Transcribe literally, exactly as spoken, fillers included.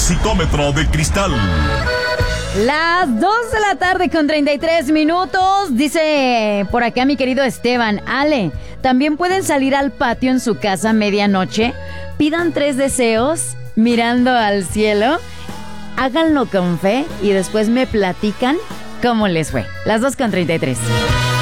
Éxitómetro de cristal. Las dos de la tarde con treinta y tres minutos. Dice por acá mi querido Esteban: Ale, también pueden salir al patio en su casa a medianoche. Pidan tres deseos mirando al cielo. Háganlo con fe y después me platican cómo les fue. Las dos con treinta y tres.